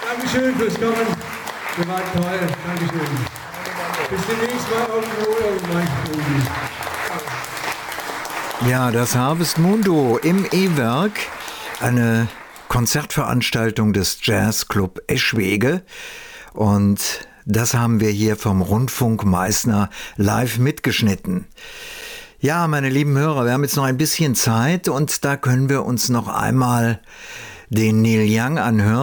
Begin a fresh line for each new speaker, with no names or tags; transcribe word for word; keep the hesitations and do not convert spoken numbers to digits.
Dankeschön fürs Kommen. Ihr wart toll. Dankeschön. Bis demnächst mal auf dem Mondo.
Ja, das Harvest Mundo im E-Werk. Eine Konzertveranstaltung des Jazzclub Eschwege. Und das haben wir hier vom Rundfunk Meißner live mitgeschnitten. Ja, meine lieben Hörer, wir haben jetzt noch ein bisschen Zeit und da können wir uns noch einmal den Neil Young anhören.